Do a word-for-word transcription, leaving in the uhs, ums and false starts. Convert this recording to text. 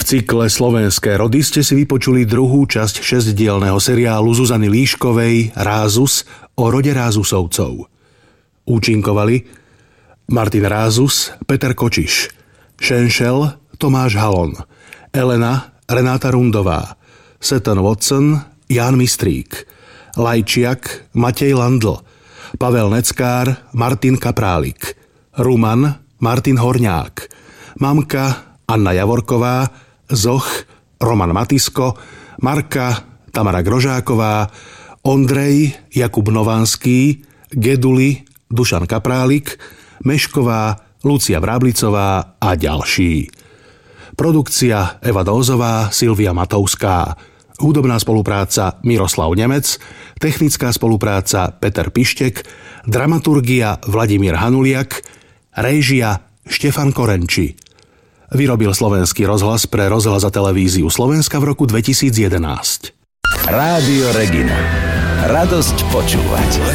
cykle Slovenské rody ste si vypočuli druhú časť šesťdielneho seriálu Zuzany Líškovej Rázus o rode Rázusovcov. Účinkovali Martin Rázus, Peter Kočiš, Šenšel, Tomáš Halon, Elena, Renáta Rundová, Seton Watson, Ján Mistrík, Lajčiak, Matej Landl, Pavel Neckár, Martin Kaprálik, Ruman, Martin Horňák, Mamka, Anna Javorková, Zoch, Roman Matisko, Marka, Tamara Grožáková, Ondrej, Jakub Novanský, Geduli, Dušan Kaprálik, Mešková, Lucia Vráblicová a ďalší. Produkcia Eva Dózová, Silvia Matovská. Hudobná spolupráca Miroslav Nemec, technická spolupráca Peter Pištek, dramaturgia Vladimír Hanuliak, réžia Štefan Korenči. Vyrobil Slovenský rozhlas pre rozhlas a televíziu Slovenska v roku dvetisícjedenásť. Rádio Regina. Radosť počúvať.